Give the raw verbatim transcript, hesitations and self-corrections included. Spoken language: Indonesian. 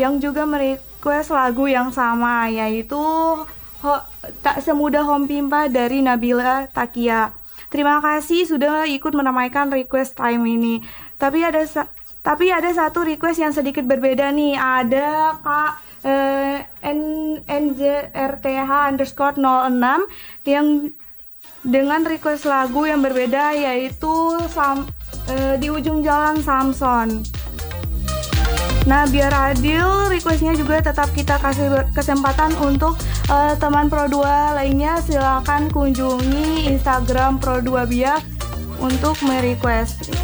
yang juga merequest lagu yang sama, yaitu Ho- Tak Semudah Home Pimpa dari Nabila Takia. Terima kasih sudah ikut meramaikan request time ini. Tapi ada sa- tapi ada satu request yang sedikit berbeda nih. Ada Kak eh, N NZRTH underscore nol enam yang dengan request lagu yang berbeda, yaitu Sam, eh, Di Ujung Jalan Samson. Nah, biar adil, requestnya juga tetap kita kasih kesempatan untuk uh, teman Pro dua lainnya. Silakan kunjungi Instagram Pro dua Biak untuk merequest.